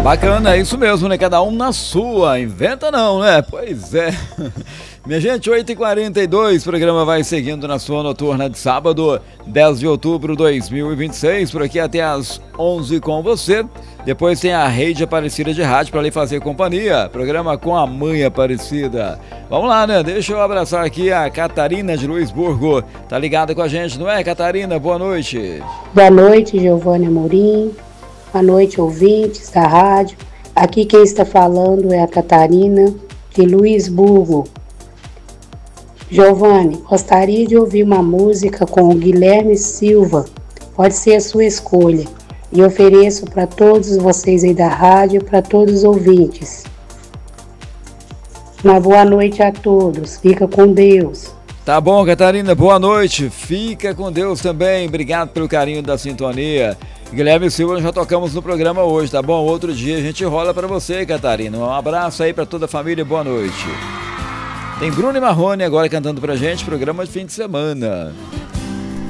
Bacana, é isso mesmo, né? Cada um na sua, inventa não, né? Pois é. Minha gente, 8h42, o programa vai seguindo na sua noturna de sábado, 10 de outubro de 2026, por aqui até às 11 com você. Depois tem a Rede Aparecida de Rádio para lhe fazer companhia, programa com a Mãe Aparecida. Vamos lá, né? Deixa eu abraçar aqui a Catarina de Luisburgo, tá ligada com a gente, não é, Catarina? Boa noite. Boa noite, Giovanni Amorim. Boa noite, ouvintes da rádio. Aqui quem está falando é a Catarina de Luisburgo. Giovanni, gostaria de ouvir uma música com o Guilherme Silva. Pode ser a sua escolha. E ofereço para todos vocês aí da rádio, para todos os ouvintes. Uma boa noite a todos. Fica com Deus. Tá bom, Catarina, boa noite. Fica com Deus também. Obrigado pelo carinho da sintonia. Guilherme Silva, nós já tocamos no programa hoje, tá bom? Outro dia a gente rola pra você, Catarina. Um abraço aí pra toda a família, boa noite. Tem Bruno e Marrone agora cantando pra gente, programa de fim de semana.